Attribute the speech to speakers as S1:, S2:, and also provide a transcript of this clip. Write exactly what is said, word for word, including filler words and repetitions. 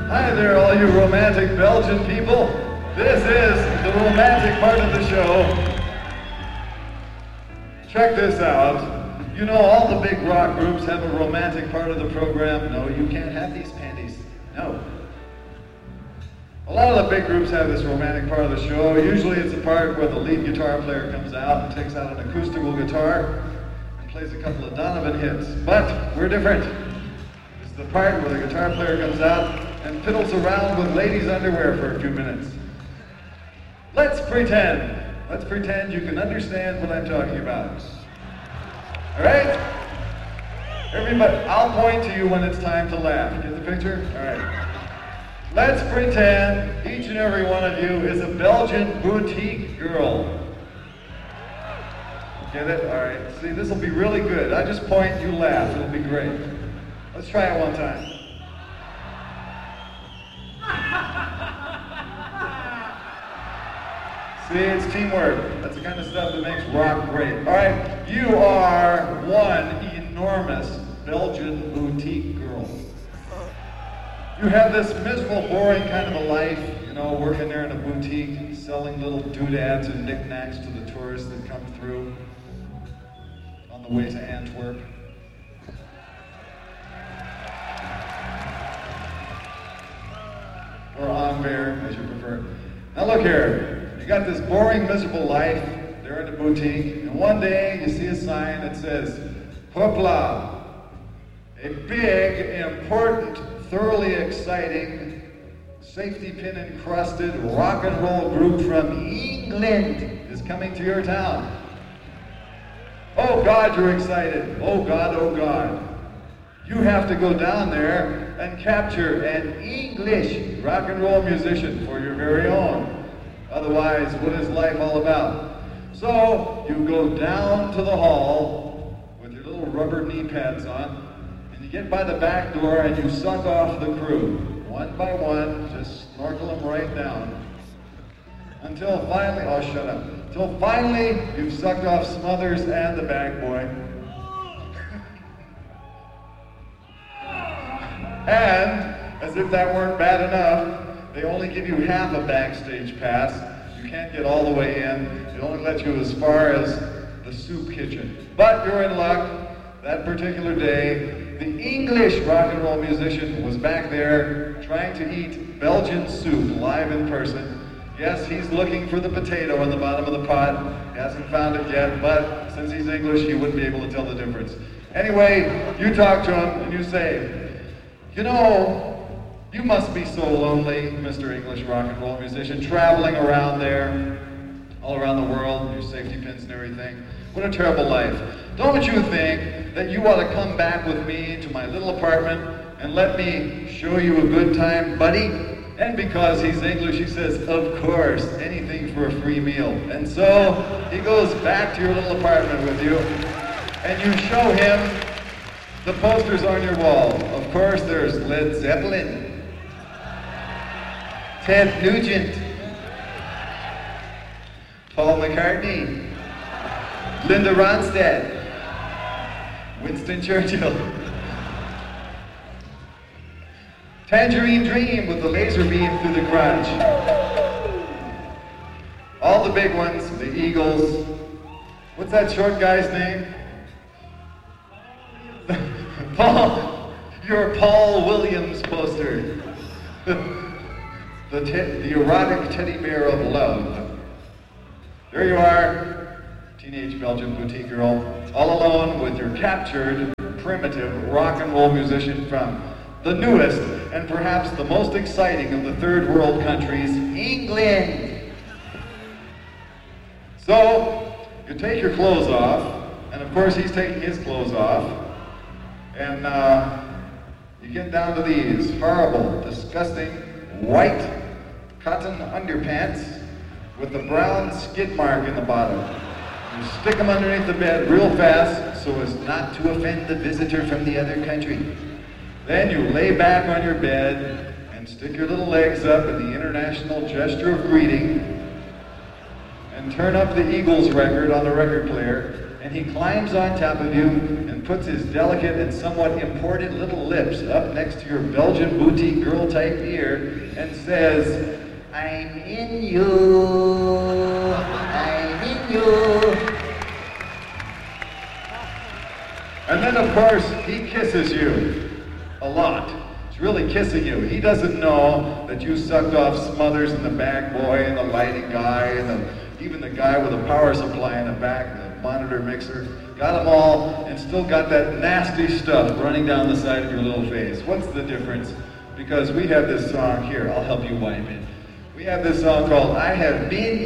S1: Hi there, all you romantic Belgian people. This is the romantic part of the show. Check this out. You know, all the big rock groups have a romantic part of the program. No, you can't have these panties. No. A lot of the big groups have this romantic part of the show. Usually it's the part where the lead guitar player comes out and takes out an acoustical guitar and plays a couple of Donovan hits. But we're different. This is the part where the guitar player comes out and fiddles around with ladies' underwear for a few minutes. Let's pretend. Let's pretend you can understand what I'm talking about. All right? Everybody, I'll point to you when it's time to laugh. Get the picture? All right. Let's pretend each and every one of you is a Belgian boutique girl. Get it? All right. See, this will be really good. I just point, you laugh. It'll be great. Let's try it one time. See, it's teamwork. That's the kind of stuff that makes rock great. All right, you are one enormous Belgian boutique girl. You have this miserable, boring kind of a life, you know, working there in a boutique, selling little doodads and knickknacks to the tourists that come through on the way to Antwerp. Or Anvers, as you prefer. Now look here. You got this boring, miserable life there in the boutique, and one day you see a sign that says, Hoopla, a big, important, thoroughly exciting, safety pin encrusted rock and roll group from England is coming to your town. Oh God, you're excited. Oh God, oh God. You have to go down there and capture an English rock and roll musician for your very own. Otherwise, what is life all about? So, you go down to the hall with your little rubber knee pads on, and you get by the back door and you suck off the crew. One by one, just snorkel them right down. Until finally, oh shut up. Until finally, you've sucked off Smothers and the bag boy. And, as if that weren't bad enough, they only give you half a backstage pass. You can't get all the way in. They only let you as far as the soup kitchen. But you're in luck. That particular day, the English rock and roll musician was back there trying to eat Belgian soup live in person. Yes, he's looking for the potato in the bottom of the pot. He hasn't found it yet, but since he's English, he wouldn't be able to tell the difference. Anyway, you talk to him and you say, you know, you must be so lonely, Mister English rock and roll musician, traveling around there, all around the world, your safety pins and everything. What a terrible life. Don't you think that you ought to come back with me to my little apartment and let me show you a good time, buddy? And because he's English, he says, of course, anything for a free meal. And so he goes back to your little apartment with you, and you show him the posters on your wall. Of course, there's Led Zeppelin, Ted Nugent, Paul McCartney, Linda Ronstadt, Winston Churchill, Tangerine Dream with the laser beam through the crotch, all the big ones, the Eagles. What's that short guy's name? Paul, your Paul Williams poster. The, te- the erotic teddy bear of love. There you are, teenage Belgian boutique girl, all alone with your captured, primitive rock and roll musician from the newest and perhaps the most exciting of the third world countries, England. So, you take your clothes off, and of course he's taking his clothes off, and uh, you get down to these horrible, disgusting, white cotton underpants with the brown skid mark in the bottom. You stick them underneath the bed real fast so as not to offend the visitor from the other country. Then you lay back on your bed and stick your little legs up in the international gesture of greeting and turn up the Eagles record on the record player and he climbs on top of you and puts his delicate and somewhat imported little lips up next to your Belgian boutique girl-type ear and says, I'm in you, I'm in you. And then, of course, he kisses you a lot. He's really kissing you. He doesn't know that you sucked off Smothers and the bag boy and the lighting guy and the, even the guy with a power supply in the back, the monitor mixer. Got them all and still got that nasty stuff running down the side of your little face. What's the difference? Because we have this song here. I'll help you wipe it. We have this song called I Have Been